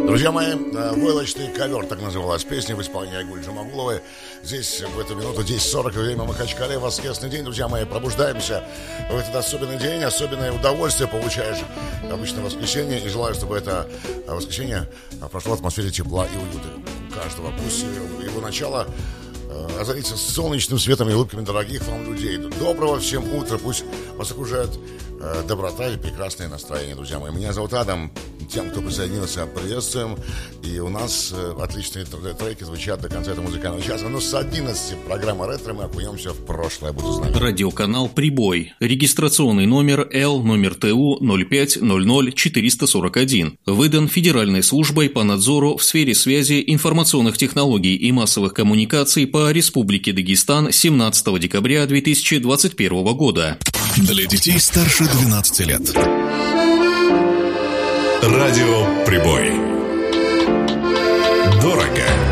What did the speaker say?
Друзья мои, «Войлочный ковер», так называлась песня в исполнении Айгуль Джамагуловой. Здесь в эту минуту 10:40, время Махачкале, воскресный день. Друзья мои, пробуждаемся в этот особенный день, особенное удовольствие получаешь обычно в воскресенье. И желаю, чтобы это воскресенье прошло в атмосфере тепла и уюта у каждого. Пусть его начало озарится солнечным светом и улыбками дорогих вам людей. Доброго всем утра, пусть вас окружает доброта и прекрасное настроение, друзья мои. Меня зовут Адам. Тем, кто присоединился, приветствуем. И у нас отличные треки звучат до конца этого музыкального часа. Но с 11 программа «Ретро» мы окунемся в прошлое. Буду знать. Радиоканал «Прибой». Регистрационный номер Л, номер ТУ 0500441. Выдан Федеральной службой по надзору в сфере связи, информационных технологий и массовых коммуникаций по Республике Дагестан 17 декабря 2021 года. Для детей старше 12 лет. Радио «Прибой». Дорого,